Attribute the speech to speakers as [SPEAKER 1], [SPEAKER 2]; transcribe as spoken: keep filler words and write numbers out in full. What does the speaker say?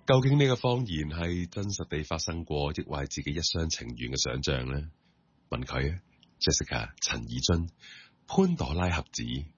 [SPEAKER 1] 究竟呢個謊言係真實地發生過，抑或係自己一廂情願嘅想象呢？問佢啊 ，Jessica 陳以津，潘朵拉盒子。